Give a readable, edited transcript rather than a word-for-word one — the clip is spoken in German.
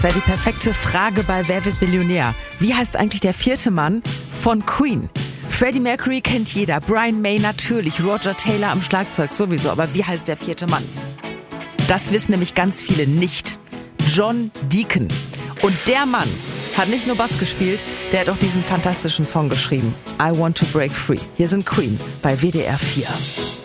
Wäre die perfekte Frage bei Wer wird Millionär? Wie heißt eigentlich der vierte Mann von Queen? Freddie Mercury kennt jeder, Brian May natürlich, Roger Taylor am Schlagzeug sowieso, aber wie heißt der vierte Mann? Das wissen nämlich ganz viele nicht. John Deacon. Und der Mann hat nicht nur Bass gespielt, der hat auch diesen fantastischen Song geschrieben. I Want to Break Free. Hier sind Queen bei WDR 4.